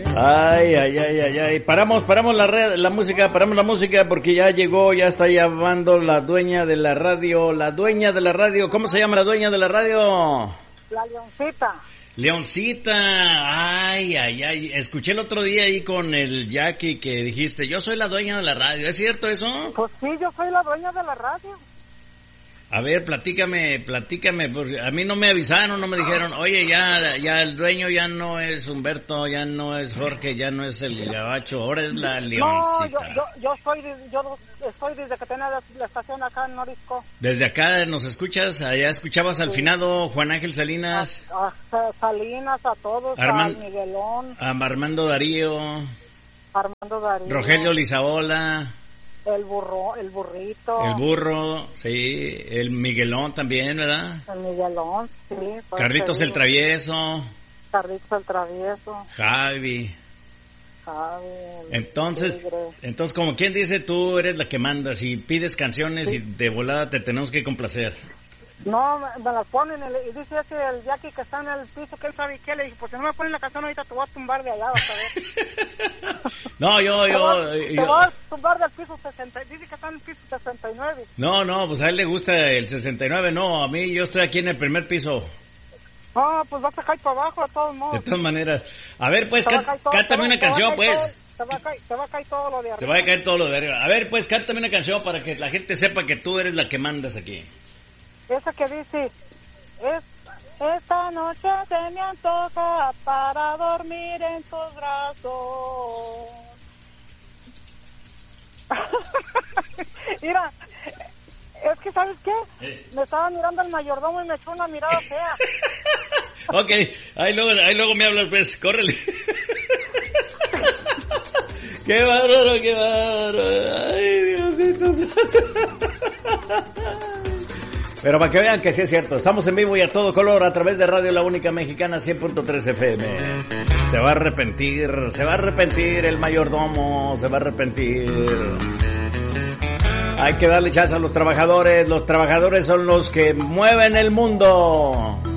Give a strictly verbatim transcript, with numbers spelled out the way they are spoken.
Ay, ay, ay, ay, ay. Paramos, paramos la red, la música, paramos la música porque ya llegó, ya está llamando la dueña de la radio, la dueña de la radio. ¿Cómo se llama la dueña de la radio? La Leoncita. Leoncita, ay, ay, ay. Escuché el otro día ahí con el Jackie que dijiste, yo soy la dueña de la radio. ¿Es cierto eso? Pues sí, yo soy la dueña de la radio. A ver, platícame, platícame, porque a mí no me avisaron, no me dijeron, oye, ya, ya el dueño ya no es Humberto, ya no es Jorge, ya no es el Gabacho, ahora es la Leoncita. No, yo, yo, yo soy, yo estoy desde que tenía la, la estación acá en Norisco. Desde acá nos escuchas, allá escuchabas al sí. finado Juan Ángel Salinas. A, a Salinas, a todos, Arman, a Miguelón. A Armando Darío. Armando Darío. Rogelio Lizaola. El burro, el burrito. El burro, sí. El Miguelón también, ¿verdad? El Miguelón, sí. Carlitos el Travieso. Carlitos el Travieso. Javi. Javi. Entonces, tigre. entonces como quien dice, tú eres la que mandas y pides canciones sí. y de volada te tenemos que complacer. No, me las ponen y dice ese el Jackie que está en el piso que él sabe qué, le dije, pues si no me ponen la canción ahorita te voy a tumbar de allá, vas a ver. No, yo, yo, te voy, yo. Te voy a tumbar del piso sesenta, dice que está en el piso sesenta y nueve. No, no, pues a él le gusta el sesenta y nueve, no, a mí yo estoy aquí en el primer piso. Ah, pues vas a caer para abajo de todos modos. De todas maneras. A ver, pues, cá, todo, cántame una canción, pues. Todo, te, va a caer, te va a caer todo lo de arriba. Te va a caer todo lo de arriba. A ver, pues, cántame una canción para que la gente sepa que tú eres la que mandas aquí. Esa que dice... Es, esta noche se me antoja para dormir en tus brazos. Mira, es que ¿sabes qué? Eh. Me estaba mirando el mayordomo y me echó una mirada fea. Ok, ahí luego, ahí luego me hablas, pues, córrele. Qué bárbaro, qué bárbaro. Ay, Diosito. Pero para que vean que sí es cierto, estamos en vivo y a todo color a través de Radio La Única Mexicana cien punto tres F M. Se va a arrepentir, se va a arrepentir el mayordomo, se va a arrepentir. Hay que darle chance a los trabajadores, los trabajadores son los que mueven el mundo.